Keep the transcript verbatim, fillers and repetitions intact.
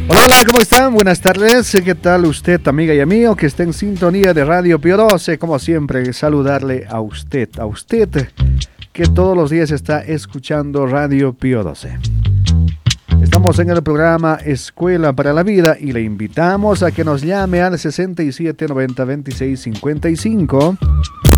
Hola, hola, ¿cómo están? Buenas tardes. ¿Qué tal usted, amiga y amigo, que está en sintonía de Radio Pío doce? Como siempre, saludarle a usted, a usted que todos los días está escuchando Radio Pío doce. Estamos en el programa Escuela para la Vida y le invitamos a que nos llame al sesenta y siete noventa veintiséis cincuenta y cinco